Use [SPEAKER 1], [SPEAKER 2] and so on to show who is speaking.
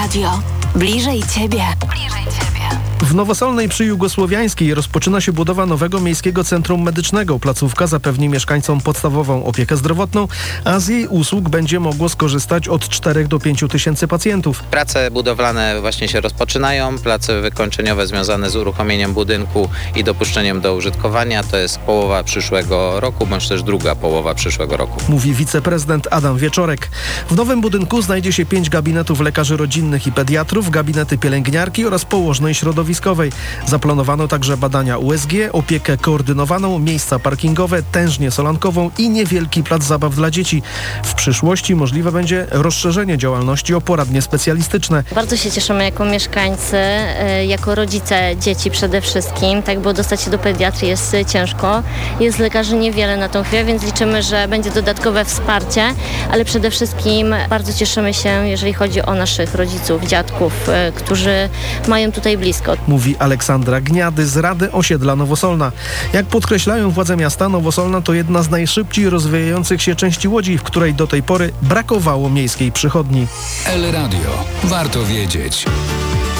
[SPEAKER 1] Radio. Bliżej Ciebie.
[SPEAKER 2] W Nowosolnej przy Jugosłowiańskiej rozpoczyna się budowa nowego miejskiego centrum medycznego. Placówka zapewni mieszkańcom podstawową opiekę zdrowotną, a z jej usług będzie mogło skorzystać od 4 do 5 tysięcy pacjentów.
[SPEAKER 3] Prace budowlane właśnie się rozpoczynają. Prace wykończeniowe związane z uruchomieniem budynku i dopuszczeniem do użytkowania to jest połowa przyszłego roku, bądź też druga połowa przyszłego roku.
[SPEAKER 2] Mówi wiceprezydent Adam Wieczorek. W nowym budynku znajdzie się 5 gabinetów lekarzy rodzinnych i pediatrów, gabinety pielęgniarki oraz położnej środowiskowej. Zaplanowano także badania USG, opiekę koordynowaną, miejsca parkingowe, tężnię solankową i niewielki plac zabaw dla dzieci. W przyszłości możliwe będzie rozszerzenie działalności o poradnie specjalistyczne.
[SPEAKER 4] Bardzo się cieszymy jako mieszkańcy, jako rodzice dzieci przede wszystkim, tak, bo dostać się do pediatrii jest ciężko. Jest lekarzy niewiele na tą chwilę, więc liczymy, że będzie dodatkowe wsparcie, ale przede wszystkim bardzo cieszymy się, jeżeli chodzi o naszych rodziców, dziadków, którzy mają tutaj blisko.
[SPEAKER 2] Mówi Aleksandra Gniady z Rady Osiedla Nowosolna. Jak podkreślają władze miasta, Nowosolna to jedna z najszybciej rozwijających się części Łodzi, w której do tej pory brakowało miejskiej przychodni.
[SPEAKER 5] El Radio. Warto wiedzieć.